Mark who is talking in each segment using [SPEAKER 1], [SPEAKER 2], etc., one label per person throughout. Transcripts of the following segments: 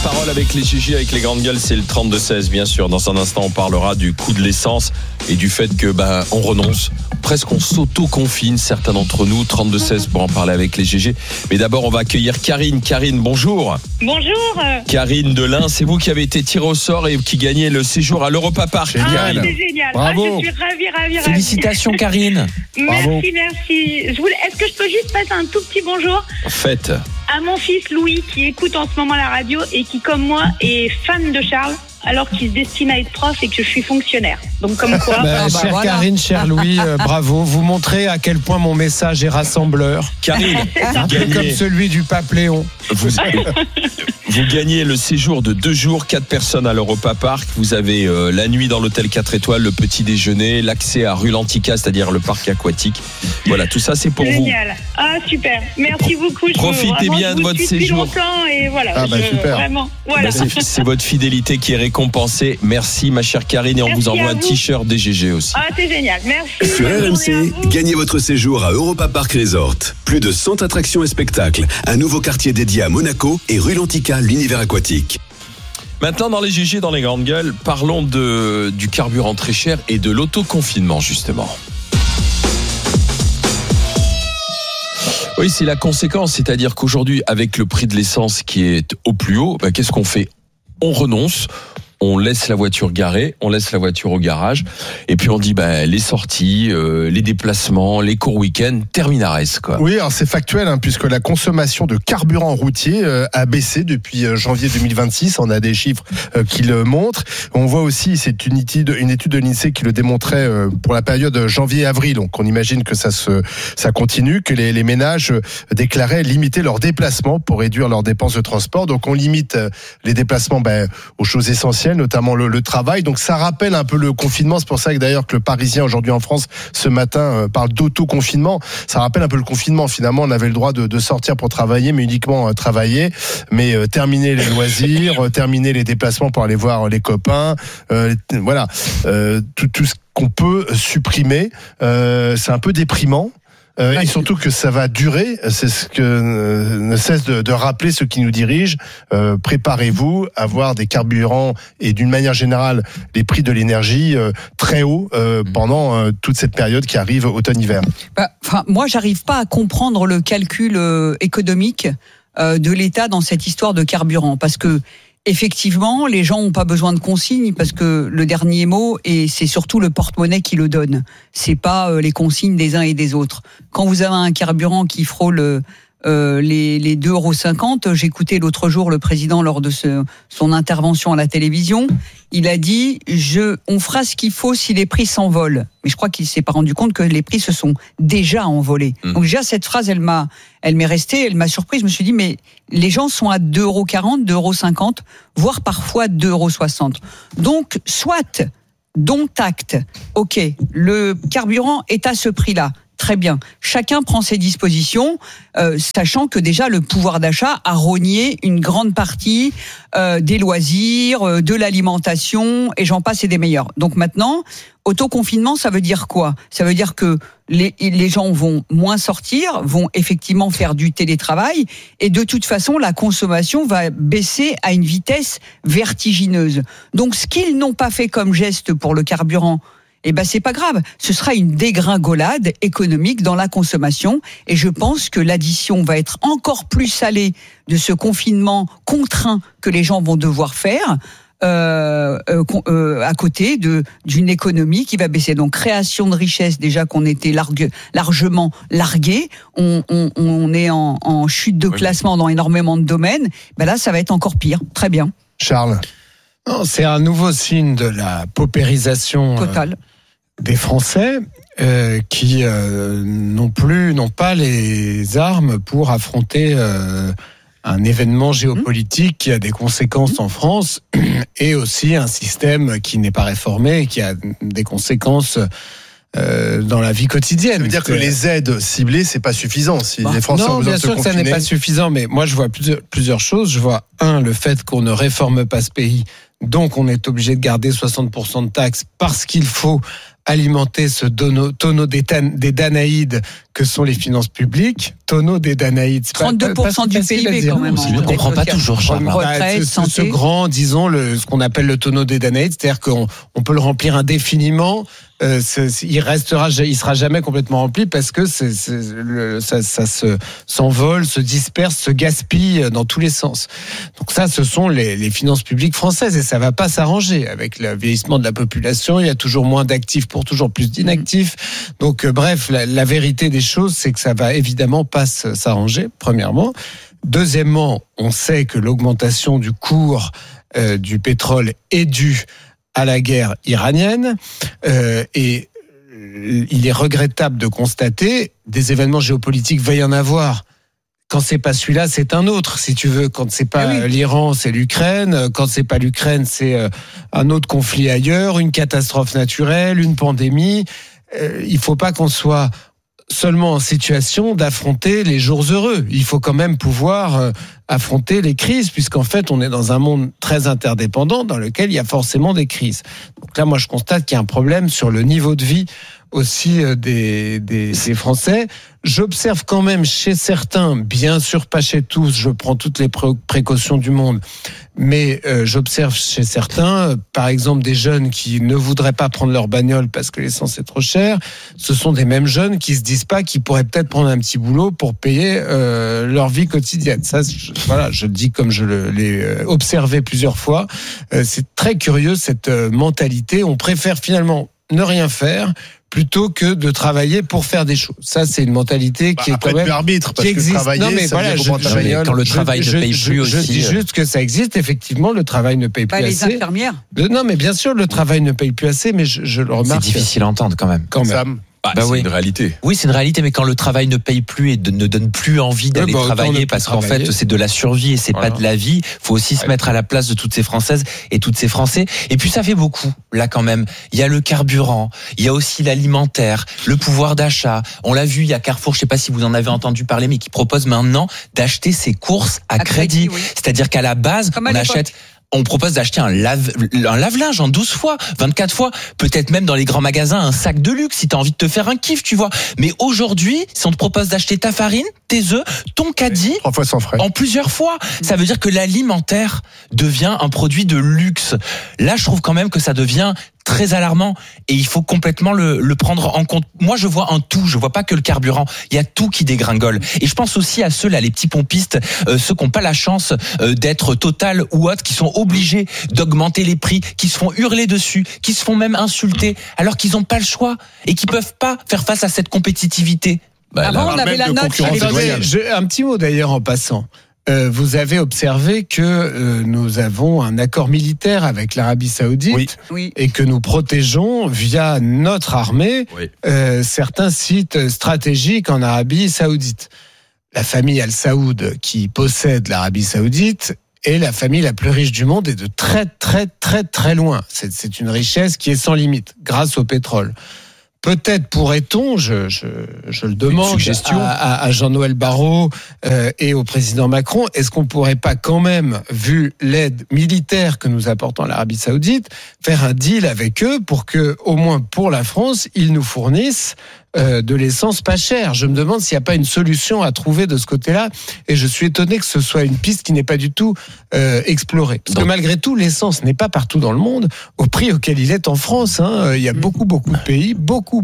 [SPEAKER 1] parole avec les GG, avec les grandes gueules, c'est le 32-16, bien sûr. Dans un instant, on parlera du coût de l'essence et du fait que on renonce. Presque on s'auto-confine, certains d'entre nous. 32-16 pour en parler avec les GG. Mais d'abord, on va accueillir Karine. Karine, bonjour.
[SPEAKER 2] Bonjour.
[SPEAKER 1] Karine de l'Ain, c'est vous qui avez été tirée au sort et qui gagnez le séjour à l'Europa Park.
[SPEAKER 2] Génial. C'est génial.
[SPEAKER 3] Bravo.
[SPEAKER 2] Je suis ravie.
[SPEAKER 3] Félicitations Karine.
[SPEAKER 2] Bravo. Merci. Est-ce que je peux juste passer un tout petit bonjour
[SPEAKER 1] Faites.
[SPEAKER 2] À mon fils Louis qui écoute en ce moment la radio et qui, comme moi, est fan de Charles alors qu'il se destine à être prof et que je suis fonctionnaire. Donc comme quoi...
[SPEAKER 3] chère
[SPEAKER 2] voilà.
[SPEAKER 3] Karine, cher Louis, bravo. Vous montrez à quel point mon message est rassembleur.
[SPEAKER 1] Karine,
[SPEAKER 3] un peu comme celui du pape Léon.
[SPEAKER 1] Vous gagnez le séjour de 2 jours, 4 personnes à l'Europa Park. Vous avez la nuit dans l'hôtel 4 étoiles, le petit déjeuner, l'accès à Rulantica, c'est-à-dire le parc aquatique. Voilà, tout ça c'est pour
[SPEAKER 2] Génial.
[SPEAKER 1] vous.
[SPEAKER 2] Ah super, merci beaucoup.
[SPEAKER 1] Profitez bien de votre séjour.
[SPEAKER 2] Longtemps et voilà.
[SPEAKER 3] Super.
[SPEAKER 2] Vraiment, voilà.
[SPEAKER 1] C'est votre fidélité qui est récompensée. Merci ma chère Karine et on vous envoie un t-shirt des GG aussi.
[SPEAKER 2] Ah c'est génial, merci.
[SPEAKER 4] Sur RMC, gagnez votre séjour à Europa Park Resort. Plus de 100 attractions et spectacles. Un nouveau quartier dédié à Monaco et Rulantica, l'univers aquatique.
[SPEAKER 1] Maintenant dans les GG, dans les grandes gueules, parlons du carburant très cher et de l'autoconfinement justement. Oui, c'est la conséquence, c'est-à-dire qu'aujourd'hui, avec le prix de l'essence qui est au plus haut, qu'est-ce qu'on fait ? On renonce. On laisse la voiture garée, on laisse la voiture au garage, et puis on dit les sorties, les déplacements, les courts week-ends, terminares quoi.
[SPEAKER 5] Oui, alors c'est factuel puisque la consommation de carburant routier a baissé depuis janvier 2026. On a des chiffres qui le montrent. On voit aussi, c'est une étude de l'INSEE qui le démontrait pour la période janvier-avril. Donc on imagine que ça continue, que les ménages déclaraient limiter leurs déplacements pour réduire leurs dépenses de transport. Donc on limite les déplacements aux choses essentielles, notamment le travail. Donc ça rappelle un peu le confinement. C'est pour ça que d'ailleurs que le Parisien aujourd'hui en France ce matin parle d'auto-confinement. Ça rappelle un peu le confinement. Finalement, on avait le droit de sortir pour travailler, mais uniquement travailler. Mais terminer les loisirs, terminer les déplacements pour aller voir les copains. Voilà, tout ce qu'on peut supprimer. C'est un peu déprimant. Et surtout que ça va durer, c'est ce que ne cesse de rappeler ceux qui nous dirigent. Préparez-vous à voir des carburants et d'une manière générale les prix de l'énergie très hauts pendant toute cette période qui arrive automne-hiver.
[SPEAKER 6] Moi, j'arrive pas à comprendre le calcul économique de l'État dans cette histoire de carburant, parce que effectivement, les gens n'ont pas besoin de consignes parce que le dernier mot, et c'est surtout le porte-monnaie qui le donne. C'est pas les consignes des uns et des autres. Quand vous avez un carburant qui frôle les 2,50 €, j'écoutais l'autre jour le président lors de son intervention à la télévision. Il a dit on fera ce qu'il faut si les prix s'envolent. Mais je crois qu'il s'est pas rendu compte que les prix se sont déjà envolés. Donc déjà cette phrase, elle m'est restée, elle m'a surpris. Je me suis dit mais les gens sont à 2,40 €, 2,50 €, voire parfois 2,60 €. Donc soit dont acte. OK, le carburant est à ce prix-là. Très bien. Chacun prend ses dispositions, sachant que déjà le pouvoir d'achat a rogné une grande partie des loisirs, de l'alimentation, et j'en passe et des meilleurs. Donc maintenant, autoconfinement, ça veut dire quoi ? Ça veut dire que les gens vont moins sortir, vont effectivement faire du télétravail, et de toute façon, la consommation va baisser à une vitesse vertigineuse. Donc ce qu'ils n'ont pas fait comme geste pour le carburant, c'est pas grave. Ce sera une dégringolade économique dans la consommation. Et je pense que l'addition va être encore plus salée de ce confinement contraint que les gens vont devoir faire à côté d'une économie qui va baisser. Donc création de richesse, déjà qu'on était largement largué. On est en chute de classement dans énormément de domaines. Là, ça va être encore pire. Très bien.
[SPEAKER 5] Charles.
[SPEAKER 3] Non, c'est un nouveau signe de la paupérisation
[SPEAKER 6] totale
[SPEAKER 3] des Français qui n'ont pas les armes pour affronter un événement géopolitique qui a des conséquences en France et aussi un système qui n'est pas réformé et qui a des conséquences dans la vie quotidienne.
[SPEAKER 5] Ça veut dire que les aides ciblées, c'est pas suffisant. Si les Français ont besoin de se confiner.
[SPEAKER 3] Bien sûr que ça n'est pas suffisant, mais moi je vois plusieurs choses. Je vois le fait qu'on ne réforme pas ce pays, donc on est obligé de garder 60% de taxes parce qu'il faut alimenter ce tonneau des Danaïdes que sont les finances publiques. Tonneau des Danaïdes.
[SPEAKER 6] 32% du PIB quand même.
[SPEAKER 7] On ne comprend pas toujours, Charles.
[SPEAKER 6] Retraite, santé.
[SPEAKER 3] Ce grand, disons, ce qu'on appelle le tonneau des Danaïdes, c'est-à-dire qu'on peut le remplir indéfiniment. Il sera jamais complètement rempli parce que ça s'envole, se disperse, se gaspille dans tous les sens. Donc ça, ce sont les finances publiques françaises et ça va pas s'arranger avec le vieillissement de la population. Il y a toujours moins d'actifs pour toujours plus d'inactifs. Donc bref, la vérité des choses, c'est que ça va évidemment pas s'arranger. Premièrement. Deuxièmement, on sait que l'augmentation du cours du pétrole est due à la guerre iranienne et il est regrettable de constater des événements géopolitiques va y en avoir. Quand c'est pas celui-là, c'est un autre, si tu veux. Quand c'est pas l'Iran, c'est l'Ukraine. Quand c'est pas l'Ukraine, c'est un autre conflit ailleurs, une catastrophe naturelle, une pandémie. Il faut pas qu'on soit seulement en situation d'affronter les jours heureux. Il faut quand même pouvoir affronter les crises, puisqu'en fait, on est dans un monde très interdépendant dans lequel il y a forcément des crises. Donc là, moi, je constate qu'il y a un problème sur le niveau de vie aussi des Français. J'observe quand même chez certains, bien sûr pas chez tous, je prends toutes les précautions du monde, mais j'observe chez certains, par exemple des jeunes qui ne voudraient pas prendre leur bagnole parce que l'essence est trop chère. Ce sont des mêmes jeunes qui se disent pas qu'ils pourraient peut-être prendre un petit boulot pour payer leur vie quotidienne. Ça, je le dis comme je l'ai observé plusieurs fois. C'est très curieux cette mentalité. On préfère finalement ne rien faire plutôt que de travailler pour faire des choses. Ça, c'est une mentalité qui est quand même
[SPEAKER 5] arbitre, parce
[SPEAKER 3] qui existe.
[SPEAKER 5] Que travailler,
[SPEAKER 3] non, mais
[SPEAKER 5] ça
[SPEAKER 3] voilà,
[SPEAKER 7] quand le travail ne paye plus aussi.
[SPEAKER 3] Je dis juste que ça existe. Effectivement, le travail ne paye plus
[SPEAKER 6] les
[SPEAKER 3] assez.
[SPEAKER 6] Infirmières.
[SPEAKER 3] Non, mais bien sûr, le travail ne paye plus assez, mais je le remarque.
[SPEAKER 7] C'est difficile à entendre quand même.
[SPEAKER 5] Sam.
[SPEAKER 1] C'est
[SPEAKER 7] oui.
[SPEAKER 1] une réalité.
[SPEAKER 7] Oui, c'est une réalité, mais quand le travail ne paye plus et ne donne plus envie d'aller travailler, parce qu'en fait, c'est de la survie et c'est pas de la vie, faut aussi se mettre à la place de toutes ces Françaises et toutes ces Français. Et puis ça fait beaucoup, là quand même. Il y a le carburant, il y a aussi l'alimentaire, le pouvoir d'achat. On l'a vu, il y a Carrefour, je sais pas si vous en avez entendu parler, mais qui propose maintenant d'acheter ses courses à crédit. Oui. C'est-à-dire qu'à la base, on propose d'acheter un lave-linge en 12 fois, 24 fois, peut-être même dans les grands magasins un sac de luxe si t'as envie de te faire un kiff, tu vois. Mais aujourd'hui, si on te propose d'acheter ta farine, tes œufs, ton caddie,
[SPEAKER 5] 3 fois sans frais,
[SPEAKER 7] en plusieurs fois, ça veut dire que l'alimentaire devient un produit de luxe. Là, je trouve quand même que ça devient très alarmant et il faut complètement le prendre en compte. Moi, je vois un tout, je vois pas que le carburant. Il y a tout qui dégringole. Et je pense aussi à ceux-là, les petits pompistes, ceux qui n'ont pas la chance d'être Total ou autres, qui sont obligés d'augmenter les prix, qui se font hurler dessus, qui se font même insulter, alors qu'ils n'ont pas le choix et qui peuvent pas faire face à cette compétitivité.
[SPEAKER 6] Avant, on avait la note.
[SPEAKER 3] Un petit mot d'ailleurs en passant. Vous avez observé que nous avons un accord militaire avec l'Arabie Saoudite et que nous protégeons via notre armée certains sites stratégiques en Arabie Saoudite. La famille Al Saoud qui possède l'Arabie Saoudite est la famille la plus riche du monde et de très très très très loin. C'est une richesse qui est sans limite grâce au pétrole. Peut-être pourrait-on, je le demande à Jean-Noël Barrot et au président Macron, est-ce qu'on pourrait pas quand même, vu l'aide militaire que nous apportons à l'Arabie Saoudite, faire un deal avec eux pour que, au moins pour la France, ils nous fournissent de l'essence pas chère. Je me demande s'il n'y a pas une solution à trouver de ce côté-là, et je suis étonné que ce soit une piste qui n'est pas du tout explorée. Parce que malgré tout, l'essence n'est pas partout dans le monde au prix auquel il est en France. Il y a beaucoup de pays, beaucoup,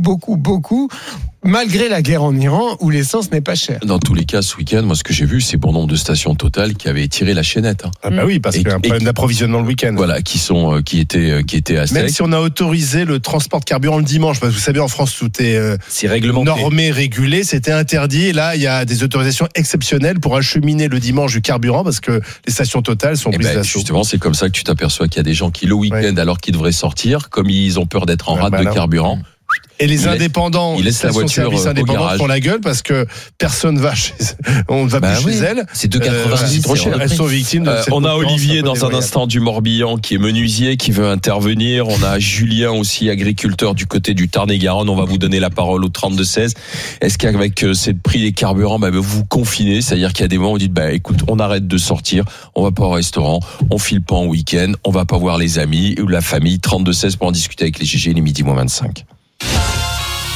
[SPEAKER 3] malgré la guerre en Iran, où l'essence n'est pas chère.
[SPEAKER 1] Dans tous les cas, ce week-end, moi, ce que j'ai vu, c'est bon nombre de stations Total qui avaient tiré la chaînette.
[SPEAKER 5] Ah bah oui, parce qu'il y a un problème d'approvisionnement le week-end.
[SPEAKER 1] Voilà, qui étaient à sec.
[SPEAKER 5] Même si on a autorisé le transport de carburant le dimanche, parce que vous savez, en France, tout est
[SPEAKER 1] réglementé,
[SPEAKER 5] normé, régulé, c'était interdit. Et là, il y a des autorisations exceptionnelles pour acheminer le dimanche du carburant, parce que les stations Total sont prises d'assaut.
[SPEAKER 1] Justement, c'est comme ça que tu t'aperçois qu'il y a des gens qui, le week-end, alors qu'ils devraient sortir, comme ils ont peur d'être en rate de carburant.
[SPEAKER 5] Et les indépendants,
[SPEAKER 1] ils laissent la voiture au garage.
[SPEAKER 5] font la gueule parce que personne va chez elles.
[SPEAKER 7] C'est 2,90,
[SPEAKER 1] c'est trop cher.
[SPEAKER 5] Elles sont victimes de cette
[SPEAKER 1] on a Olivier dans un instant du Morbihan qui est menuisier, qui veut intervenir. On a Julien aussi, agriculteur du côté du Tarn-et-Garonne. On va vous donner la parole au 32-16. Est-ce qu'avec ces prix des carburants, vous vous confinez? C'est-à-dire qu'il y a des moments où vous dites, écoute, on arrête de sortir, on va pas au restaurant, on file pas en week-end, on va pas voir les amis ou la famille. 32-16 pour en discuter avec les GG, les midi moins 25.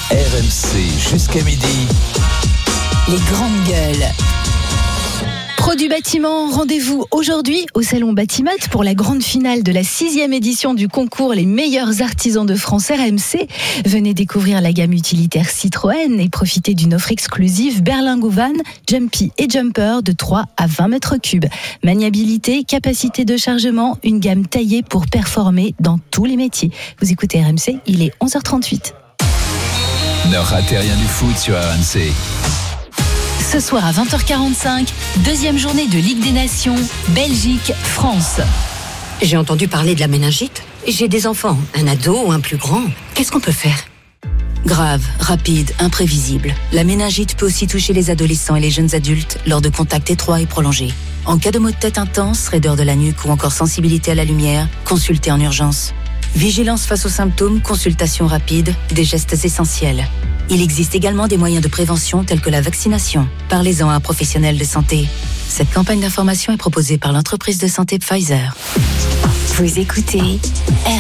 [SPEAKER 8] RMC jusqu'à midi.
[SPEAKER 9] Les grandes gueules. Pro du bâtiment, rendez-vous aujourd'hui au Salon Batimat pour la grande finale de la 6e édition du concours Les meilleurs artisans de France RMC. Venez découvrir la gamme utilitaire Citroën et profiter d'une offre exclusive berlingot van, Jumpy et Jumper de 3 à 20 mètres cubes. Maniabilité, capacité de chargement, une gamme taillée pour performer dans tous les métiers. Vous écoutez RMC, il est 11h38.
[SPEAKER 8] Ne ratez rien du foot sur RMC.
[SPEAKER 9] Ce soir à 20h45, deuxième journée de Ligue des Nations, Belgique-France.
[SPEAKER 10] J'ai entendu parler de la méningite. J'ai des enfants, un ado ou un plus grand. Qu'est-ce qu'on peut faire ? Grave, rapide, imprévisible. La méningite peut aussi toucher les adolescents et les jeunes adultes lors de contacts étroits et prolongés. En cas de maux de tête intense, raideur de la nuque ou encore sensibilité à la lumière, consultez en urgence. Vigilance face aux symptômes, consultation rapide, des gestes essentiels. Il existe également des moyens de prévention tels que la vaccination. Parlez-en à un professionnel de santé. Cette campagne d'information est proposée par l'entreprise de santé Pfizer.
[SPEAKER 9] Vous écoutez